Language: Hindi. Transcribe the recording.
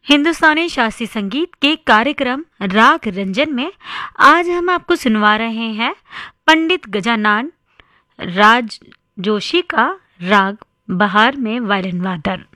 हिंदुस्तानी शास्त्रीय संगीत के कार्यक्रम राग रंजन में आज हम आपको सुनवा रहे हैं पंडित गजानन राज जोशी का राग बहार में वायलिन वादन।